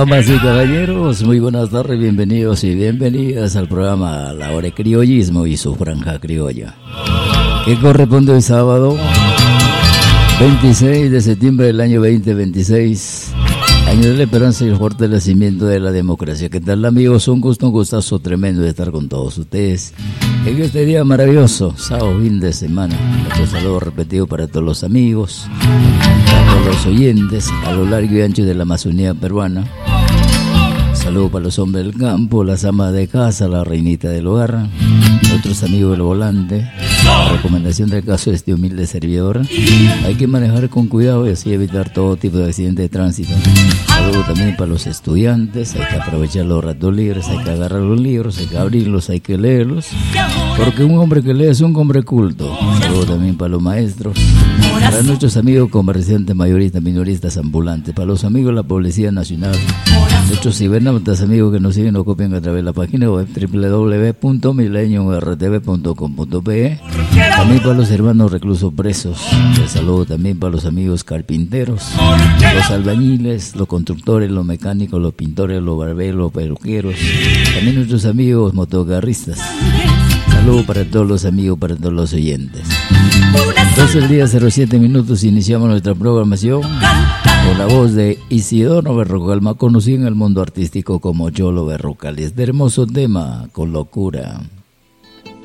Damas y caballeros, muy buenas tardes, bienvenidos y bienvenidas al programa La Hora de Criollismo y su franja criolla, que corresponde hoy sábado 26 de septiembre del año 2026, año de la esperanza y el fortalecimiento de la democracia. ¿Qué tal, amigos? Un gustazo tremendo de estar con todos ustedes en este día maravilloso, sábado, fin de semana. Nuestro saludo repetido para todos los amigos, para todos los oyentes a lo largo y ancho de la Amazonía peruana. Saludo para los hombres del campo, las amas de casa, la reinita del hogar, nuestros amigos del volante. La recomendación del caso de este humilde servidor: hay que manejar con cuidado y así evitar todo tipo de accidente de tránsito. Saludo también para los estudiantes: hay que aprovechar los ratos libres, hay que agarrar los libros, hay que abrirlos, hay que leerlos, porque un hombre que lee es un hombre culto. Saludo también para los maestros, para nuestros amigos comerciantes, mayoristas, minoristas, ambulantes, para los amigos de la Policía Nacional, nuestros cibernautas, amigos que nos siguen o copian a través de la página web www.mileniumrtv.com.pe. También para los hermanos reclusos presos. Un saludo también para los amigos carpinteros, los albañiles, los constructores, los mecánicos, los pintores, los barberos, los peluqueros, también nuestros amigos motocarristas. Saludo para todos los amigos, para todos los oyentes. 12 del día 07 minutos, iniciamos nuestra programación con la voz de Isidoro Berrocal, más conocido en el mundo artístico como Cholo Berrocal. Este hermoso tema, Con Locura.